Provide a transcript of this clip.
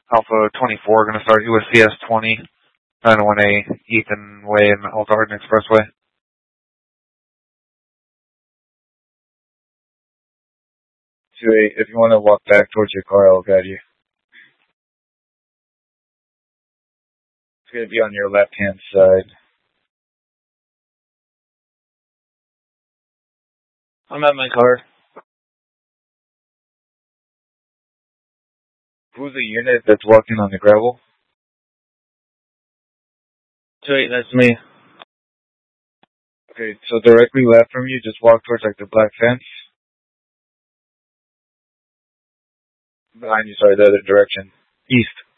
Alpha 24, going to start you with CS 20, 901A, Ethan Way and Alta Arden Expressway. If you want to walk back towards your car, I'll guide you. It's going to be on your left-hand side. I'm at my car. Who's the unit that's walking on the gravel? 28, that's me. Okay, so directly left from you, just walk towards like the black fence. Behind you, sorry, the other direction. East.